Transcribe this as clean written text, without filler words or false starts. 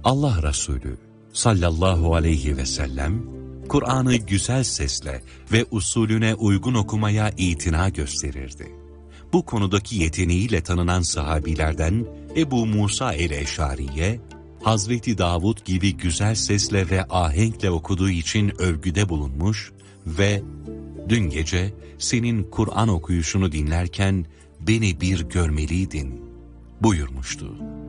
Allah Resulü sallallahu aleyhi ve sellem, Kur'an'ı güzel sesle ve usulüne uygun okumaya itina gösterirdi. Bu konudaki yeteneğiyle tanınan sahabilerden Ebu Musa el-Eşari'ye, Hazreti Davud gibi güzel sesle ve ahenkle okuduğu için övgüde bulunmuş ve "Dün gece senin Kur'an okuyuşunu dinlerken beni bir görmeliydin" buyurmuştu.